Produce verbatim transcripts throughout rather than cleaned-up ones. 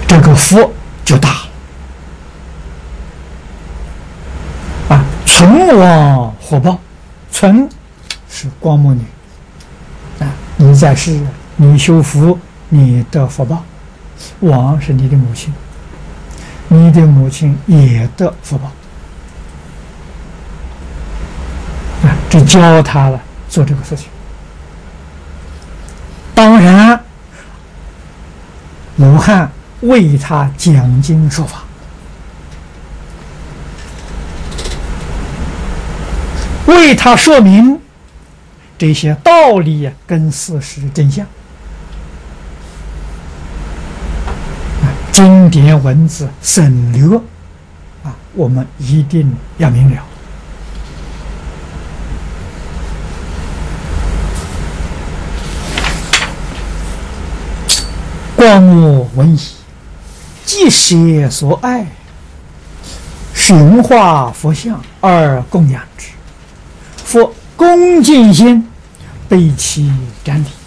这个福就大了啊！存亡火爆，存是光目女啊，你在世，你修福，你得福报；亡是你的母亲，你的母亲也得福报啊！这教他了做这个事情。当然，武汉为他讲经说法，为他说明这些道理跟事实真相。经典文字省略啊，我们一定要明了。光目闻已，即舍所爱，寻化佛像而供养之，佛恭敬心，备其瞻礼。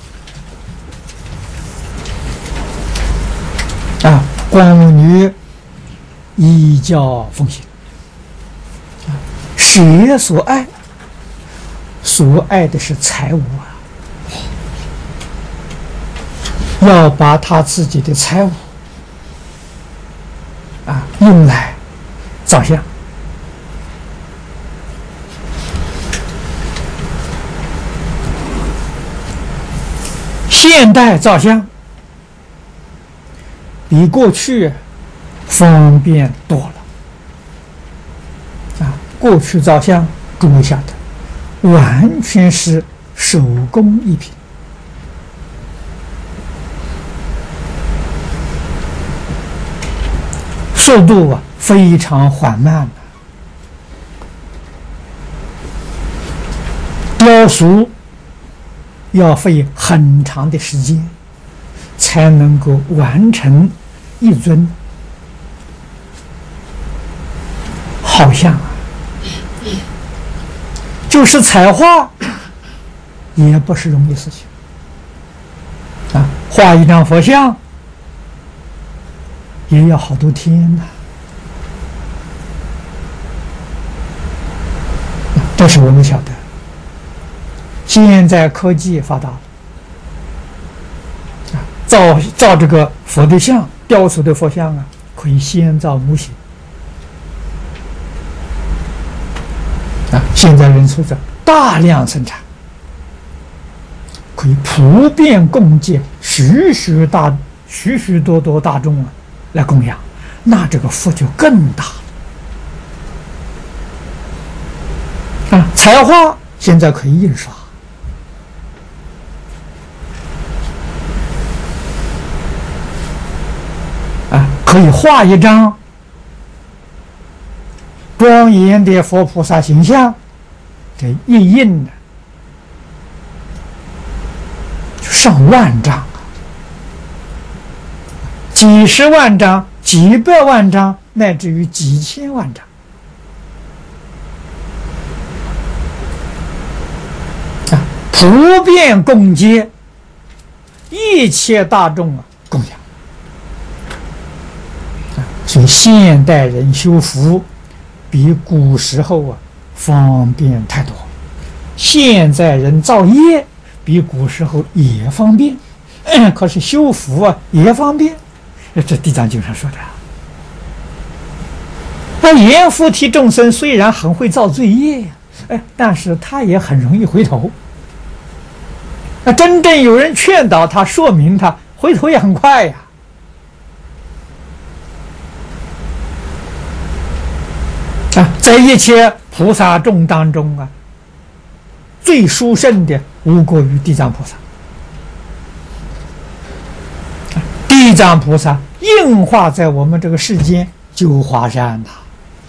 啊，光目女依教奉行，舍所爱，所爱的是财物啊。要把他自己的财物啊用来造像，现代造像比过去方便多了啊！过去造像，诸位晓得，完全是手工艺品。速度啊非常缓慢的，雕塑要费很长的时间才能够完成一尊好像啊，就是彩画也不是容易事情啊，画一张佛像也要好多天呐、啊，这是我们晓得。现在科技发达了，啊，造造这个佛的像，雕塑的佛像啊，可以先造模型。啊，现在人说着大量生产，可以普遍供给许许大许许多多大众啊。来供养，那这个福就更大了啊！彩画现在可以印刷啊，可以画一张庄严的佛菩萨形象，这一印呢，就上万张。几十万张、几百万张，乃至于几千万张啊！普遍供给一切大众啊供养啊！所以现代人修福比古时候啊方便太多。现在人造业比古时候也方便，嗯、可是修福啊也方便。这地藏经上说的，那阎浮提众生虽然很会造罪业，哎，但是他也很容易回头。那真正有人劝导他、说明他，回头也很快呀。啊，在一切菩萨众当中啊，最殊胜的无过于地藏菩萨。地藏菩萨应化在我们这个世间九华山呐，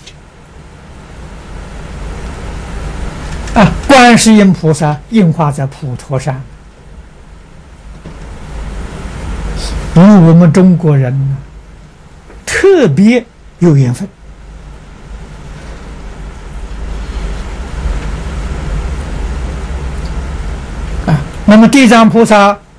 啊，观世音菩萨应化在普陀山，与我们中国人呢特别有缘分。啊，那么地藏菩萨